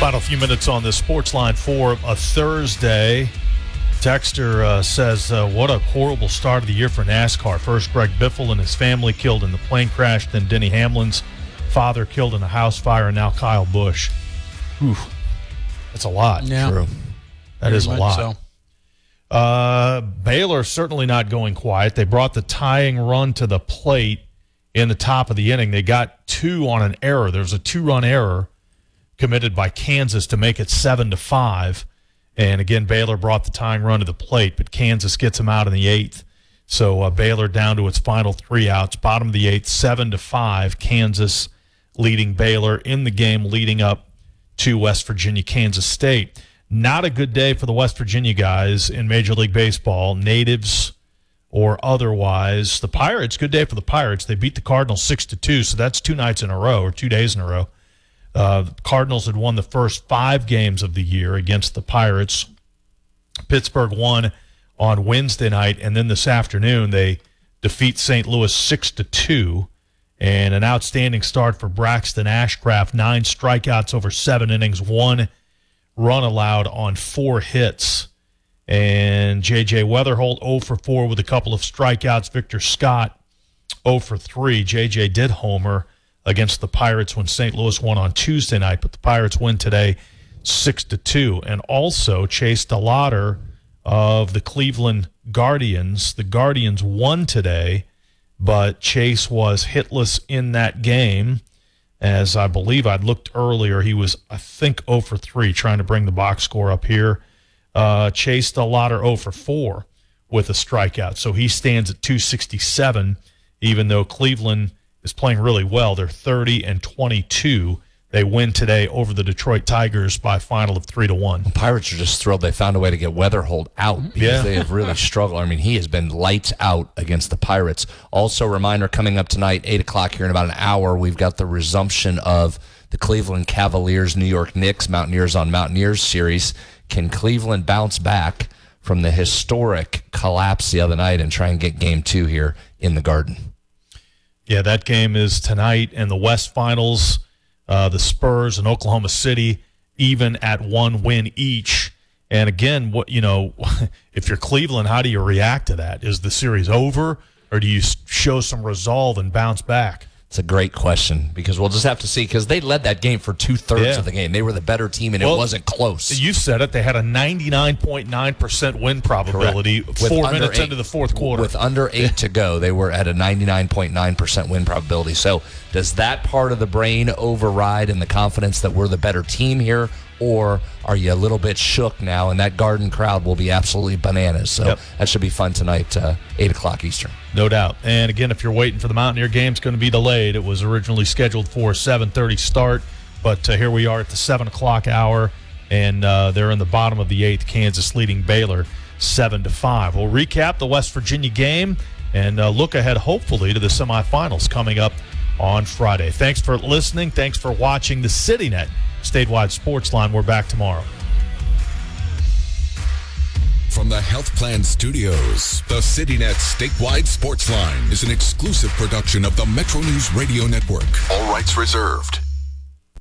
Final few minutes on the Sports Line for a Thursday. Texter says, what a horrible start of the year for NASCAR. First, Greg Biffle and his family killed in the plane crash. Then Denny Hamlin's father killed in a house fire. And now Kyle Busch. Whew. That's a lot. Yeah. True. That Very is a much lot. so. Baylor certainly not going quiet. They brought the tying run to the plate in the top of the inning. They got 2 on an error. There was a 2-run error committed by Kansas to make it 7-5. And again, Baylor brought the tying run to the plate, but Kansas gets them out in the 8th. So Baylor down to its final 3 outs. Bottom of the 8th, 7-5. Kansas leading Baylor in the game leading up to West Virginia, Kansas State. Not a good day for the West Virginia guys in Major League Baseball, natives or otherwise. The Pirates, good day for the Pirates. They beat the Cardinals 6-2, so that's 2 nights in a row or 2 days in a row. The Cardinals had won the first 5 games of the year against the Pirates. Pittsburgh won on Wednesday night, and then this afternoon they defeat St. Louis 6-2. And an outstanding start for Braxton Ashcraft, 9 strikeouts over 7 innings, 1 run allowed on 4 hits. And J.J. Weatherholt 0 for 4 with a couple of strikeouts. Victor Scott 0 for 3. J.J. did homer against the Pirates when St. Louis won on Tuesday night, but the Pirates win today 6-2. And also Chase DeLauder of the Cleveland Guardians. The Guardians won today, but Chase was hitless in that game. As I believe I'd looked earlier, he was, I think, 0 for 3, trying to bring the box score up here. Chase DeLauder 0 for 4 with a strikeout. So he stands at 267, even though Cleveland is playing really well. They're 30-22. They win today over the Detroit Tigers by a final of 3-1. The Pirates are just thrilled they found a way to get Weatherholt out because they have really struggled. I mean, he has been lights out against the Pirates. Also, reminder, coming up tonight, 8 o'clock here in about an hour, we've got the resumption of the Cleveland Cavaliers, New York Knicks, Mountaineers on Mountaineers series. Can Cleveland bounce back from the historic collapse the other night and try and get game 2 here in the Garden? Yeah, that game is tonight. And the West Finals, the Spurs and Oklahoma City, even at 1 win each. And again, if you're Cleveland, how do you react to that? Is the series over, or do you show some resolve and bounce back? It's a great question because we'll just have to see because they led that game for 2/3 of the game. They were the better team, and it wasn't close. You said it. They had a 99.9% win probability 4 minutes into the fourth quarter. With under 8 to go, they were at a 99.9% win probability. So does that part of the brain override in the confidence that we're the better team here, or are you a little bit shook now, and that Garden crowd will be absolutely bananas? So that should be fun tonight, 8 o'clock Eastern. No doubt. And again, if you're waiting for the Mountaineer game, it's going to be delayed. It was originally scheduled for a 7:30 start, but here we are at the 7 o'clock hour, and they're in the bottom of the 8th, Kansas leading Baylor 7-5. We'll recap the West Virginia game and look ahead, hopefully, to the semifinals coming up on Friday. Thanks for listening. Thanks for watching the CityNet Statewide Sports Line. We're back tomorrow. From the Health Plan Studios, the CityNet Statewide Sports Line is an exclusive production of the Metro News Radio Network. All rights reserved.